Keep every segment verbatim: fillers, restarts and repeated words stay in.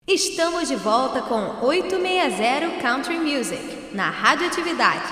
Estamos de volta com oitocentos e sessenta Country Music, na Radioatividade.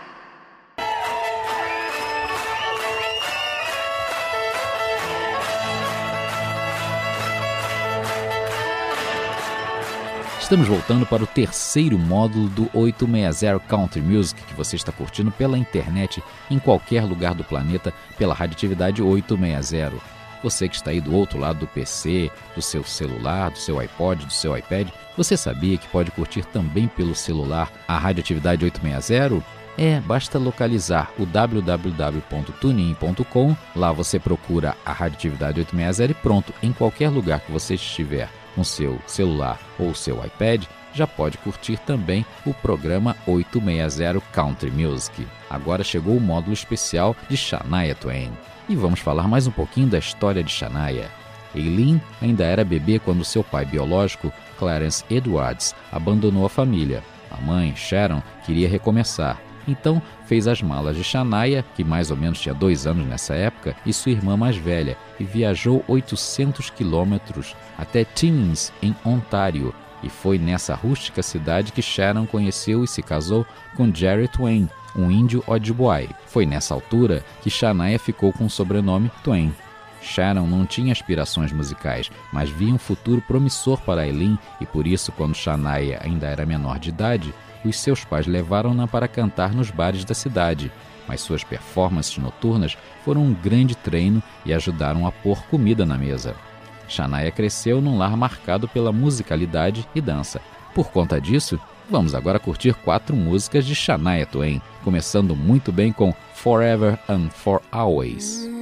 Estamos voltando para o terceiro módulo do oitocentos e sessenta Country Music, que você está curtindo pela internet, em qualquer lugar do planeta, pela Radioatividade oitocentos e sessenta. Você que está aí do outro lado do P C, do seu celular, do seu iPod, do seu iPad, você sabia que pode curtir também pelo celular a Radioatividade oitocentos e sessenta? É, basta localizar o w w w ponto tunein ponto com, lá você procura a Radioatividade oitocentos e sessenta e pronto, em qualquer lugar que você estiver com seu celular ou seu iPad, já pode curtir também o programa oitocentos e sessenta Country Music. Agora chegou o módulo especial de Shania Twain. E vamos falar mais um pouquinho da história de Shania. Eileen ainda era bebê quando seu pai biológico, Clarence Edwards, abandonou a família. A mãe, Sharon, queria recomeçar. Então fez as malas de Shania, que mais ou menos tinha dois anos nessa época, e sua irmã mais velha, e viajou oitocentos quilômetros até Timmins, em Ontário. E foi nessa rústica cidade que Sharon conheceu e se casou com Jerry Twain, um índio Ojibway. Foi nessa altura que Shania ficou com o sobrenome Twain. Sharon não tinha aspirações musicais, mas via um futuro promissor para Eileen e por isso, quando Shania ainda era menor de idade, os seus pais levaram-na para cantar nos bares da cidade. Mas suas performances noturnas foram um grande treino e ajudaram a pôr comida na mesa. Shania cresceu num lar marcado pela musicalidade e dança. Por conta disso, vamos agora curtir quatro músicas de Shania Twain, começando muito bem com Forever and For Always.